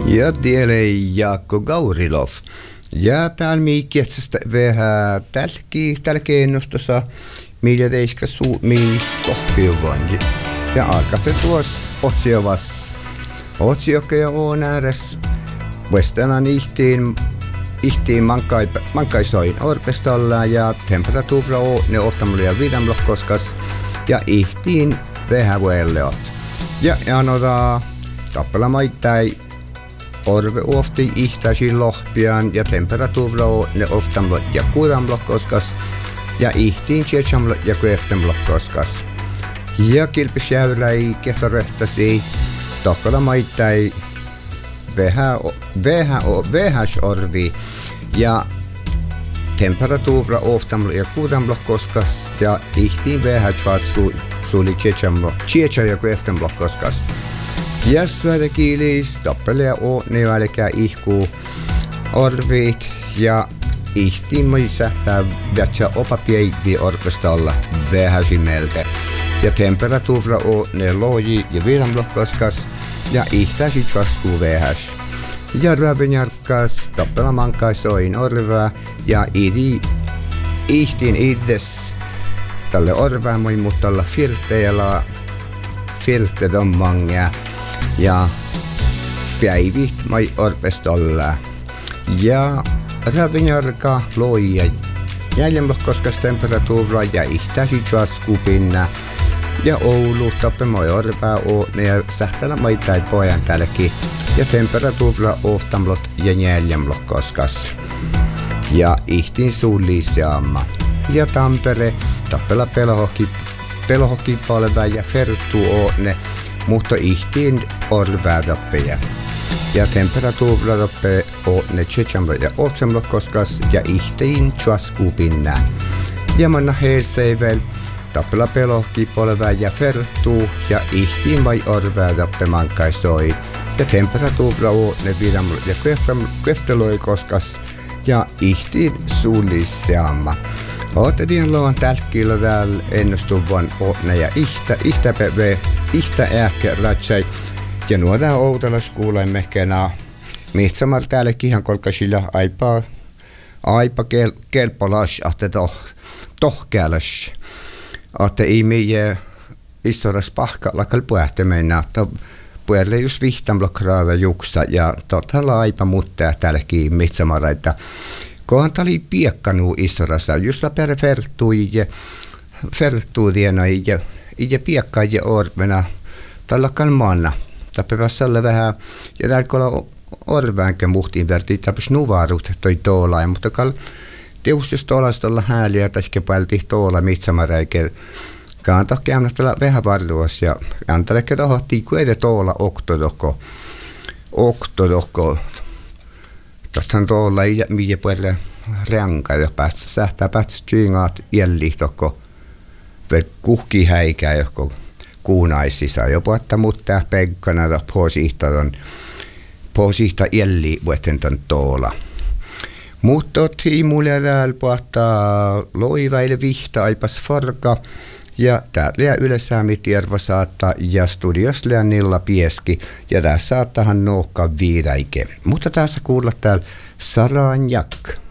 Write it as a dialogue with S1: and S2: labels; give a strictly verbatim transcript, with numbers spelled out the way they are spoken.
S1: Ja tielle Jaakko Gaurilov. Ja täällä mi kietsästä vähän tälki, tälki ennustossa, millä teiska suu, mi tohpiuvan. Ja alkatte tuossa otsiovas. Otsiokeja on ääres. Vuostanan ihtiin, ihtiin mankai, mankaisoin orpestalla ja temperatuura on ne ohtamalla ja viidamlokkoskas. Ja ihtiin vähän vuelleot. Ja anota tappela maittai. Orve ofti ihtäisi lohpian ja temperatuura on ne oftamalla ja kuudamlokkoskas. Ja ihtiin sietsamalla ja kueftemlokkoskas. Ja kilpisjäyläi kehtoröhtäsi tappela maittai vähän vähäs orvi ja temperatuura oftamalla ja kuudamlokkoskas ja ihtiin vähän chvastu suli sietsa ja kueftemlokkoskas. Ja syötä kiilis tappelea on ne välikä ihkuu orvit ja ihtiin moi sähtää vätsä opapieivi orpestalla vähäsimeltä. Ja temperatuura on ne loji ja viidamlokkoskas ja ihtäisi chvastu vähäs. Ja rövinjarkkas tappela mankaisoin orvaa ja idi ihtiin ides tälle orvaa moi muutalla filteellä filtedommangia ja päivit moi orpestolla. Ja rövinjarka loja neljänlokkoskas temperatuura ja ihtäisi chvaskupinna. Ja Oulu tappe moi orvaa on ne sähtälä maitai pojan tälläkin. Ja temperatuura oftamlot ja neljänlokkoskas. Ja ihtiin suulliseamma. Ja Tampere tappela pelohokki pelohokki palvaa ja fertu on ne, mutta ihtiin orvaa tappeja. Ja temperatuura tappe on ne tsetsamlo ja otsamlokkoskas ja ihtiin chvaskupinna. Ja manna heiseivel tappela pelohki palvaa ja fertu ja ihtiin vai orvaa tappe mankaisoi. Ja temperatuura on ne viidamlo ja kuefteloikoskas ja ihtiin suulliseamma. Ootte tien loon tälkkiillä täällä ennustuvan otne ja ihtä, ihtä peve, ihtä ääkkä ratsai. Ja nuotaan outelas kuulen mehkenä mihtsamar täälläkin ihan kolkasilla aipaa, aipa kel, kelpolas, ahte toh, tohkealas. Ahte iimiä istoras pahka lakal puhte mennä, että puhuelle just vihtamlokraada juksa ja totta aipa muuttaa täälläkin mihtsamaraita. Kohan tali piekkanu istorassa, just la per fertui ja fertui diena ja ja piekka ja orvena tällä kalmanna. Tapevassalla vähän ja täällä kolla orväänkä muhtiin verti tapis nuvarut toi toolai, mutta kal teustus toolastalla hääliä taske palti toola mitsamareikel. Kanta käymä tällä vähän varluos ja antaleke tohti kuede toola oktodoko. Oktodoko. Tästähän tuolla ei mikä puolelle ranka ja päästä sähtää päästä tjingaat jällihtoko vet kuhki häikää joko kuunaisissa jopa että mutta peikkana ja posihtaton posihta jälli vuoten ton tuolla. Mutta otti mulle täällä puhtaa loivaille vihta aipas farka ja täällä yleensä mitjärva saattaa ja studios Nilla Pieski ja tässä saattahan nuokka viidaike. Mutta tässä kuulla täällä Saranjak.